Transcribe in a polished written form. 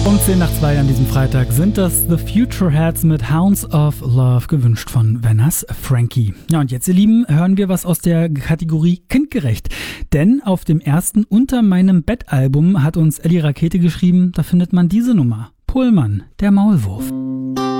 Um 10 nach 2 an diesem Freitag sind das The Futureheads mit Hounds of Love, gewünscht von Venners Frankie. Ja, und jetzt, ihr Lieben, hören wir was aus der Kategorie kindgerecht. Denn auf dem ersten Unter meinem Bett-Album hat uns Ellie Rakete geschrieben, da findet man diese Nummer. Pohlmann, der Maulwurf.